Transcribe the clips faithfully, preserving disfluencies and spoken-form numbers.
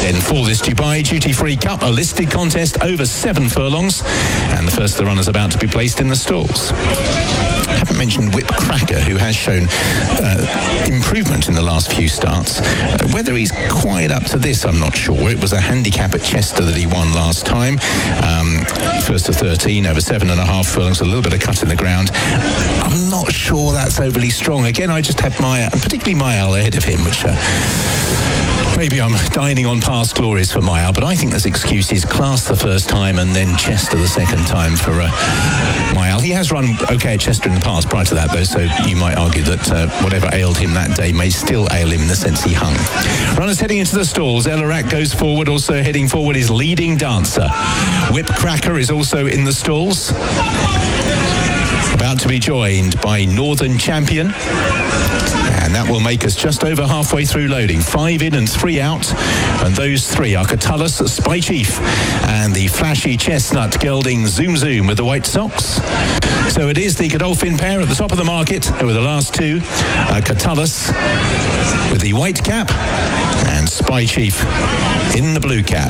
Then for this Dubai Duty Free Cup, a listed contest over seven furlongs, and the first of the runners about to be placed in the stalls. I haven't mentioned Whip Cracker, who has shown uh, improvement in the last few starts. Uh, whether he's quite up to this, I'm not sure. It was a handicap at Chester that he won last time. Um, first to thirteen, over seven and a half furlongs, a little bit of cut in the ground. I'm not sure that's overly strong. Again, I just have Maya, and particularly Mayal ahead of him, which uh, maybe I'm dining on past glories for Mayal, but I think there's excuses. Class the first time and then Chester the second time for uh, Mayal. He has run okay at Chester in the past prior to that, though, so you might argue that uh, whatever ailed him that day may still ail him in the sense he hung. Runners heading into the stalls. Elarak goes forward. Also heading forward is Leading Dancer. Whip Cracker is also in the stalls, about to be joined by Northern Champion. And that will make us just over halfway through loading. Five in and three out. And those three are Catullus, Spy Chief, and the flashy chestnut gelding Zoom Zoom with the white socks. So it is the Godolphin pair at the top of the market over the last two. Uh, Catullus with the white cap and Spy Chief in the blue cap.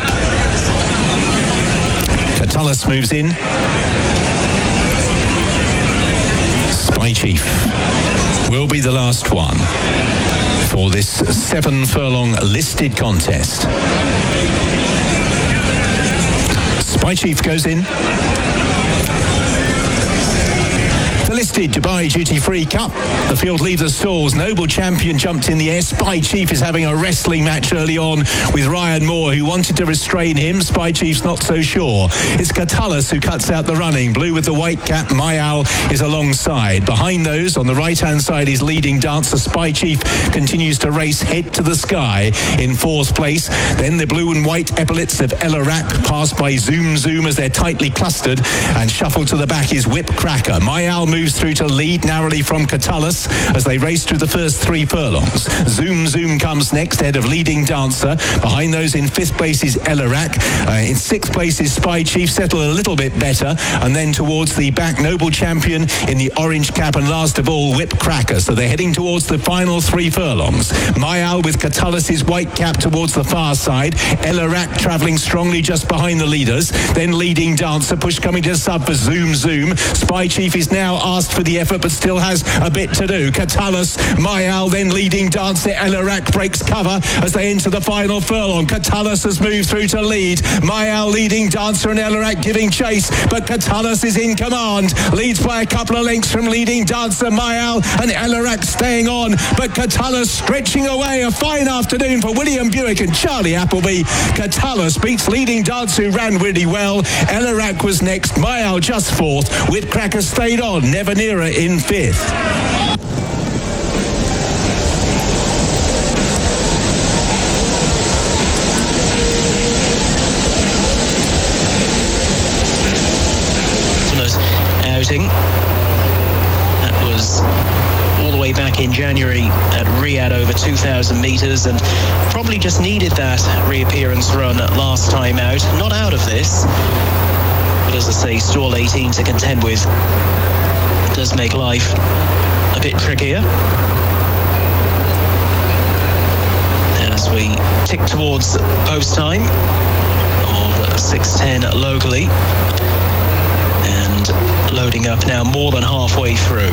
Catullus moves in. Spy Chief will be the last one for this seven furlong listed contest. Spy Chief goes in. The listed Dubai Duty Free Cup. The field leaves the stalls. Noble Champion jumped in the air. Spy Chief is having a wrestling match early on with Ryan Moore, who wanted to restrain him. Spy Chief's not so sure. It's Catullus who cuts out the running. Blue with the white cap. Mayal is alongside. Behind those, on the right-hand side, is Leading Dancer. Spy Chief continues to race head to the sky in fourth place. Then the blue and white epaulets of Elarak, passed by Zoom Zoom as they're tightly clustered, and shuffled to the back is Whip Cracker. Mayal moves through to lead narrowly from Catullus as they race through the first three furlongs. Zoom Zoom comes next, head of Leading Dancer. Behind those in fifth place is Elarak. Uh, in sixth place is Spy Chief, settle a little bit better. And then towards the back, Noble Champion in the orange cap, and last of all, Whip Cracker. So they're heading towards the final three furlongs. Mayal with Catullus's white cap towards the far side. Elarak travelling strongly just behind the leaders. Then Leading Dancer, push coming to sub for Zoom Zoom. Spy Chief is now asked for the effort, but still has a bit to do. Catullus, Mayal, then Leading Dancer. Elarak breaks cover as they enter the final furlong. Catullus has moved through to lead. Mayal, Leading Dancer, and Elarak giving chase, but Catullus is in command. Leads by a couple of lengths from Leading Dancer. Mayal and Elarak staying on, but Catullus stretching away. A fine afternoon for William Buick and Charlie Appleby. Catullus beats Leading Dancer, who ran really well. Elarak was next. Mayal just fourth. Whip Cracker stayed on. Never Nearer in fifth. Outing. That was all the way back in January at Riyadh, over two thousand metres, and probably just needed that reappearance run last time out. Not out of this, but as I say, stall eighteen to contend with does make life a bit trickier. As we tick towards post time of six ten locally, and loading up now more than halfway through.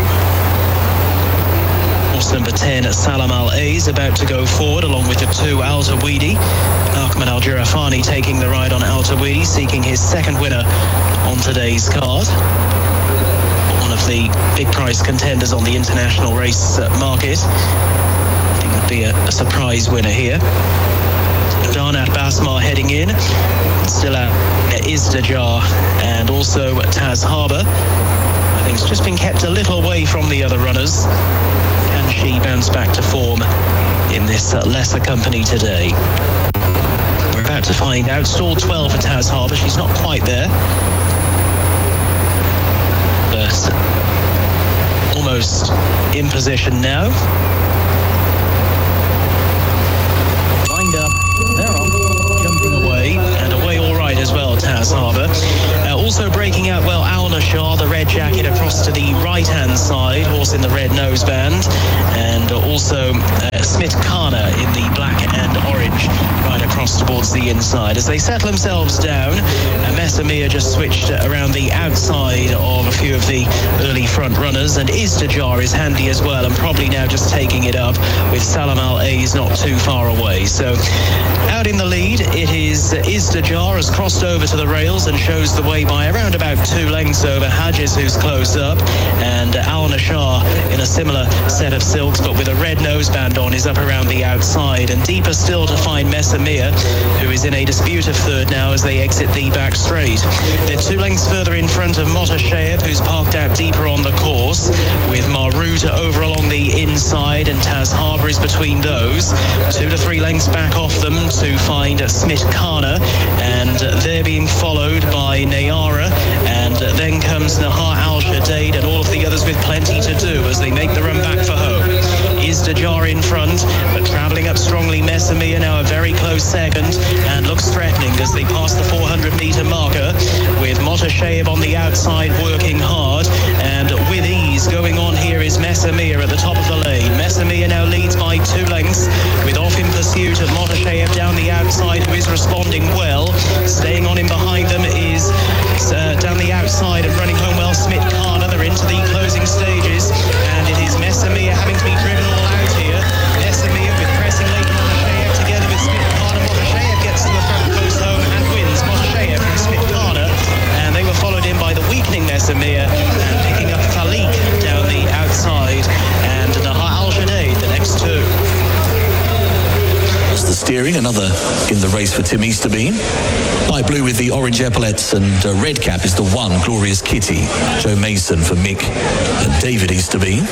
Horse number ten, Salam Al-A, is about to go forward along with the two, Al Tawidi. Ahmed Al-Jirafani taking the ride on Al Tawidi, seeking his second winner on today's card. One of the big prize contenders on the international race market. I think would be a, a surprise winner here. Darnat Basmar heading in. Still out is Dajar and also Taz Harbour. I think it's just been kept a little away from the other runners. Can she bounce back to form in this uh, lesser company today? We're about to find out. Stall twelve for Taz Harbour. She's not quite there, but almost in position now. Lined up. They're off. Jumping away. And away all right as well, Taz Harbour. Uh, also breaking out well, Al Nashar, the red jacket, across to the right-hand side. Horse in the red noseband. And also uh, Smith Kana in the black and orange right across towards towards the inside. As they settle themselves down, and Messamir just switched around the outside of a few of the early front runners, and Izdajar is handy as well, and probably now just taking it up with Salam Al-A's not too far away. So out in the lead, it is Izdajar has crossed over to the rails and shows the way by around about two lengths over Hadges, who's closed up, and Al Nashar in a similar set of silks but with a red noseband on is up around the outside, and deeper still to find Messamir, who is in a dispute of third now as they exit the back straight. They're two lengths further in front of Motasheyev, who's parked out deeper on the course, with Marut over along the inside, and Taz Harbour is between those. Two to three lengths back off them to find Smith Kana, and they're being followed by Nayara, and then comes Nahar Al-Shadade, and all of the others with plenty to do as they make the run back for home. Izdajar in front, but travelling up strongly. Messamir now a very close second, and looks threatening as they pass the four hundred metre marker, with Motasheyev on the outside working hard, and with ease going on here is Messamir at the top of the lane. Messamir now leads by two lengths, with off in pursuit of Motasheyev down the outside, who is responding well. Staying on him behind them is uh, down the outside and running home well Smith Kana. They're into the closing stages, and it is Messamir having to be driven all out here. Messamir with pressing late Motasheyev together with Smith Kana. Motasheyev gets to the front post home and wins. Motasheyev from Smith Kana, and they were followed in by the weakening Messamir, and picking up Khalik down the outside, and Nahar Al-Shadade the next two. That's the steering, another in the race for Tim Easterbean. Light blue with the orange epaulets, and uh, red cap is the one, Glorious Kitty. Joe Mason for Mick and David Easterbean.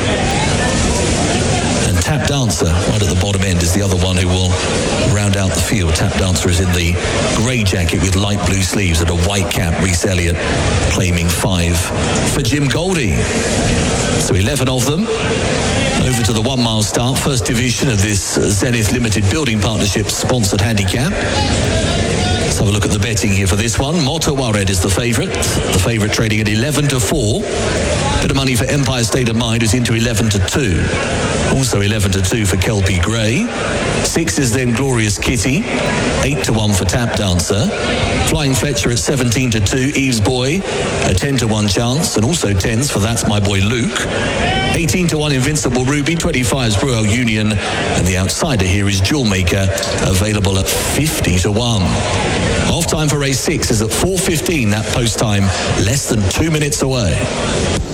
And Tap Dancer, right at the bottom end, is the other one who will round out the field. Tap Dancer is in the grey jacket with light blue sleeves and a white cap. Reese Elliott claiming five for Jim Goldie. So eleven of them. Over to the one mile start, first division of this Zenith Limited Building Partnership sponsored handicap. Let's have a look at the betting here for this one. Motawared is the favourite. The favourite trading at eleven to four. Bit of money for Empire State of Mind, who's into eleven to two. Also eleven to two for Kelpie Grey. Six is then Glorious Kitty. Eight to one for Tap Dancer. Flying Fletcher at seventeen to two. Eve's Boy, a ten to one chance, and also tens for That's My Boy Luke. eighteen to one Invincible Ruby. twenty-five is Royal Union, and the outsider here is Jewel Maker, available at fifty to one. Off time for race six is at four fifteen. That post time less than two minutes away.